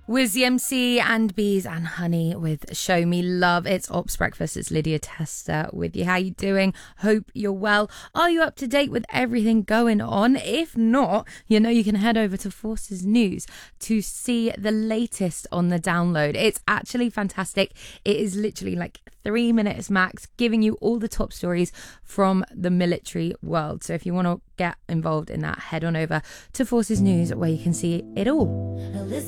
Wiz MC and Bees and Honey with Show Me Love. It's Ops Breakfast. It's Lydia Tester with you. How you doing? Hope you're well. Are you up to date with everything going on? If not, you know you can head over to Forces News to see the latest on the download. It's actually fantastic. It is literally like 3 minutes max, giving you all the top stories from the military world. So if you want to get involved in that, head on over to Forces News where you can see it all.